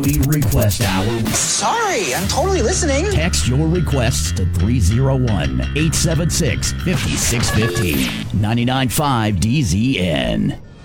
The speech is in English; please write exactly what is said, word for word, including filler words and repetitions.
Movie Request Hour. Sorry, I'm totally listening. Text your requests to three oh one, eight seven six, five six one five. ninety-nine point five D Z N.